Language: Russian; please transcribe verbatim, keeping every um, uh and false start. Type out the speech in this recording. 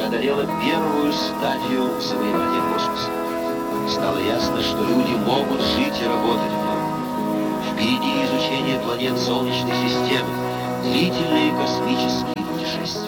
преодолела первую стадию завоевания космоса. Стало ясно, что люди могут жить и работать в нем. Впереди изучение планет Солнечной системы, длительные космические путешествия.